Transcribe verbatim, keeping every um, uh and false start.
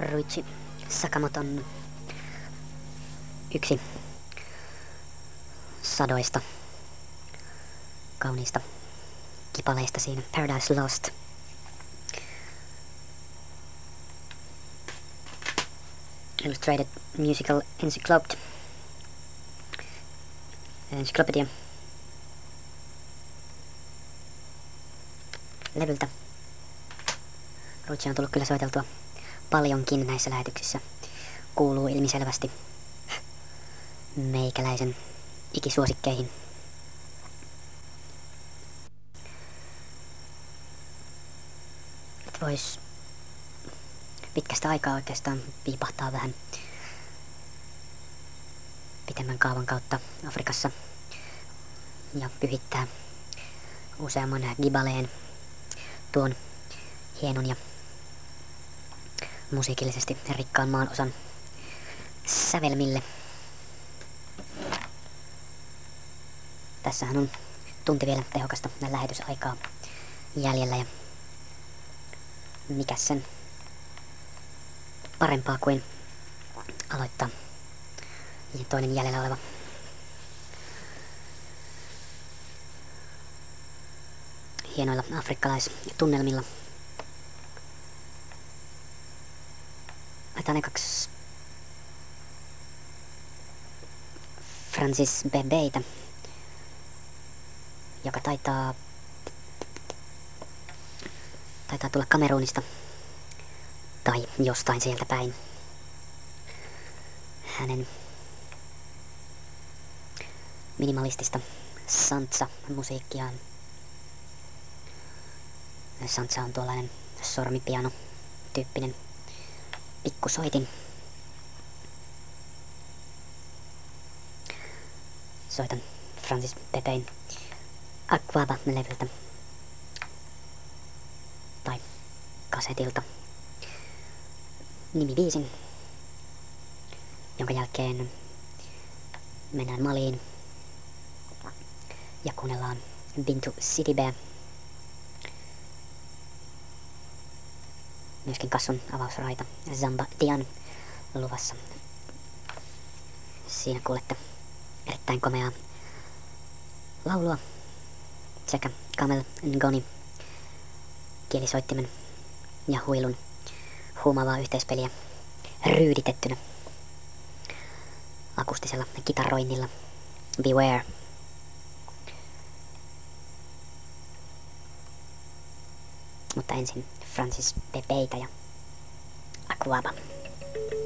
Ruichi Sakamoton yksi sadoista kauniista kipaleista siinä Paradise Lost. Illustrated Musical Encyclopedia. Encyclopedia. Levyltä. Ruichi on tullut kyllä soiteltua paljonkin näissä lähetyksissä. Kuuluu ilmiselvästi meikäläisen ikisuosikkeihin. Et vois pitkästä aikaa oikeastaan piipahtaa vähän pitemmän kaavan kautta Afrikassa ja pyhittää useamman gibaleen tuon hienon ja musiikillisesti rikkaan maan osan sävelmille. Tässähän on tunti vielä tehokasta lähetysaikaa jäljellä ja mikäs sen parempaa kuin aloittaa toinen jäljellä oleva hienoilla afrikkalaistunnelmilla. Laitetaan ekaksi Francis Bebeitä, joka taitaa taitaa tulla Kamerunista tai jostain sieltä päin. Hänen minimalistista santsa-musiikkiaan. Santsa on tuollainen sormipiano-tyyppinen pikkusoitin. Soitan Francis Bebein Akwaaba-levyltä tai kasetilta nimibiisin, jonka jälkeen mennään Maliin ja kuunnellaan Bintu Sidibé. Myöskin Kassun avausraita Zamba Dian luvassa. Siinä kuulette erittäin komeaa laulua sekä Kamel Ngoni kielisoittimen ja huilun huumaavaa yhteispeliä ryyditettynä akustisella kitaroinnilla. Beware. Mutta ensin Francis Bebeitä ja Akwaaba.